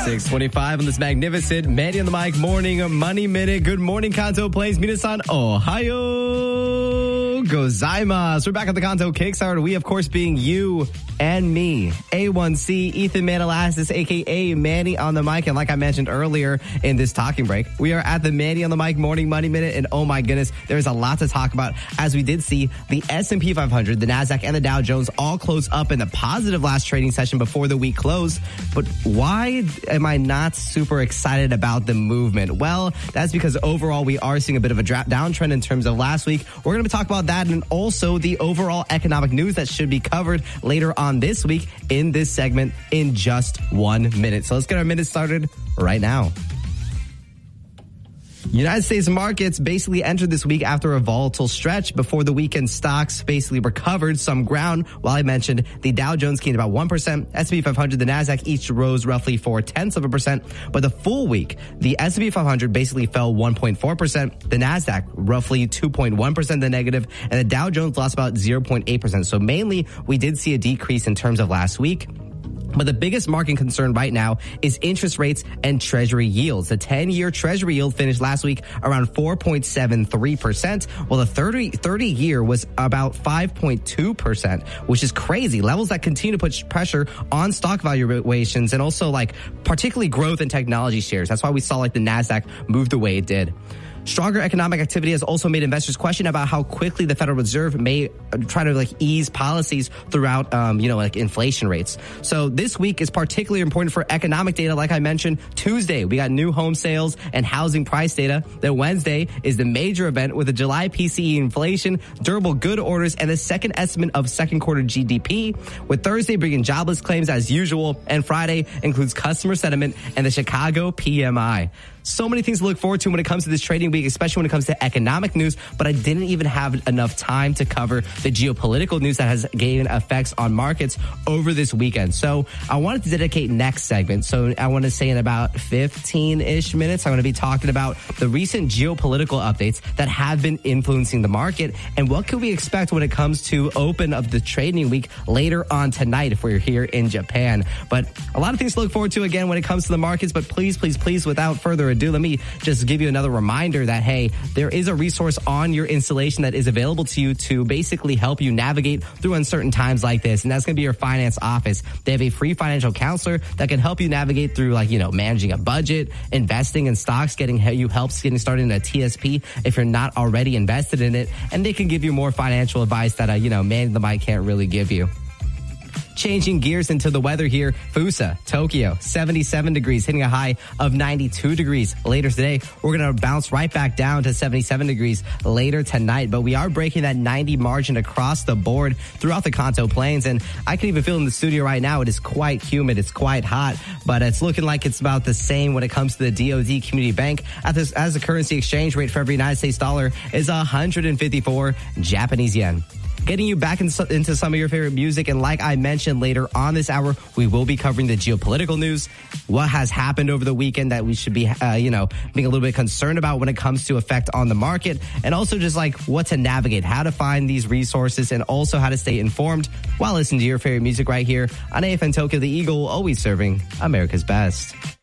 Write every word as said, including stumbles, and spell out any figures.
six twenty-five on this magnificent Manny on the Mic morning money minute. Good morning, Kanto Plains, Minasan, Ohio gozaimasu. We're back at the Kanto Kickstarter. We, of course, being you and me, A one C, Ethan Manilastis, a k a. Manny on the Mic. And like I mentioned earlier in this talking break, we are at the Manny on the Mic morning money minute. And oh my goodness, there's a lot to talk about, as we did see the S and P five hundred, the NASDAQ, and the Dow Jones all close up in the positive last trading session before the week closed. But why am I not super excited about the movement? Well, that's because overall we are seeing a bit of a dra- downtrend in terms of last week. We're going to talk about that and also the overall economic news that should be covered later on this week in this segment in just one minute. So let's get our minute started right now. United States markets basically entered this week after a volatile stretch. Before the weekend, stocks basically recovered some ground. While I mentioned the Dow Jones gained about one percent, S and P five hundred, the NASDAQ each rose roughly four tenths of a percent. But the full week, the S and P five hundred basically fell one point four percent, the NASDAQ roughly two point one percent the negative, and the Dow Jones lost about zero point eight percent. So mainly, we did see a decrease in terms of last week. But the biggest market concern right now is interest rates and treasury yields. The ten-year treasury yield finished last week around four point seven three percent, while the thirty, thirty-year was about five point two percent, which is crazy. Levels that continue to put pressure on stock valuations and also like particularly growth and technology shares. That's why we saw like the NASDAQ move the way it did. Stronger economic activity has also made investors question about how quickly the Federal Reserve may try to like ease policies throughout, um, you know, like inflation rates. So this week is particularly important for economic data. Like I mentioned, Tuesday, we got new home sales and housing price data. Then Wednesday is the major event with the July P C E inflation, durable good orders, and the second estimate of second quarter G D P. With Thursday bringing jobless claims as usual, and Friday includes customer sentiment and the Chicago P M I. So many things to look forward to when it comes to this trading week, especially when it comes to economic news, but I didn't even have enough time to cover the geopolitical news that has gained effects on markets over this weekend. So I wanted to dedicate next segment. So I want to say in about fifteen-ish minutes, I'm going to be talking about the recent geopolitical updates that have been influencing the market and what can we expect when it comes to open of the trading week later on tonight if we're here in Japan. But a lot of things to look forward to again when it comes to the markets, but please, please, please, without further ado, let me just give you another reminder that, hey, there is a resource on your installation that is available to you to basically help you navigate through uncertain times like this. And that's going to be your finance office. They have a free financial counselor that can help you navigate through, like, you know, managing a budget, investing in stocks, getting you helps getting started in a T S P if you're not already invested in it. And they can give you more financial advice that, uh, you know, man, the mic can't really give you. Changing gears into the weather here. Fusa, Tokyo, seventy-seven degrees, hitting a high of ninety-two degrees. Later today, we're going to bounce right back down to seventy-seven degrees later tonight. But we are breaking that ninety margin across the board throughout the Kanto Plains. And I can even feel in the studio right now, it is quite humid. It's quite hot. But it's looking like it's about the same when it comes to the D O D Community Bank. At this, as the currency exchange rate for every United States dollar is one hundred fifty-four Japanese yen. Getting you back in, into some of your favorite music. And like I mentioned later on this hour, we will be covering the geopolitical news, what has happened over the weekend that we should be, uh, you know, being a little bit concerned about when it comes to effect on the market, and also just like what to navigate, how to find these resources, and also how to stay informed while listening to your favorite music right here on A F M Tokyo, the Eagle, always serving America's best.